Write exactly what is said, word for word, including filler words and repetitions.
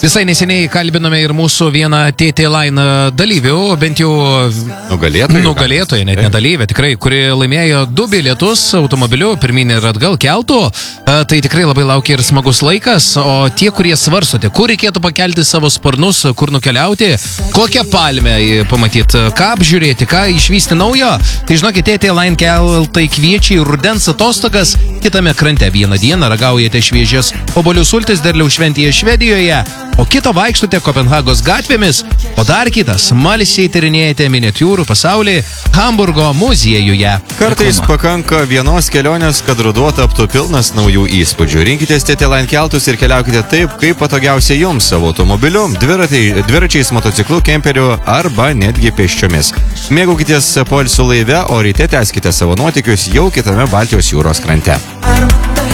Visai neseniai kalbinome ir mūsų vieną T T Line dalyvių, bent jau nugalėtoją, nugalėtoją net nedalyvę, tikrai, kuri laimėjo du bilietus automobiliu, pirmin ir atgal keltų. Tai tikrai labai laukia ir smagus laikas, o tie, kurie svarstote, kur reikėtų pakelti savo sparnus, kur nukeliauti, kokią palmę pamatyti, ką apžiūrėti, ką išvysti naujo, tai žinokit, T T Line keltai kviečia į rudens atostogas kitame krante. Vieną dieną ragaujate šviežias obuolių sultis derliaus šventėje Švedijoje, o kitą vaikštote Kopenhagos gatvėmis, o dar kitas smalsiai tyrinėjate miniatiūrų pasaulį Hamburgo muziejuje. Kartais pakanka vienos kelionės, kad ruduo taptų pilnas naujų įspūdžių. Rinkitės T T Line keltus ir keliaukite taip, kaip patogiausia jums, savo automobiliu, dviratai, dviračiais, motociklu, kemperiu arba netgi pėsčiomis. Mėgaukitės poilsiu laive, o ryte tęskite savo nuotykius jau kitame Baltijos jūros krante.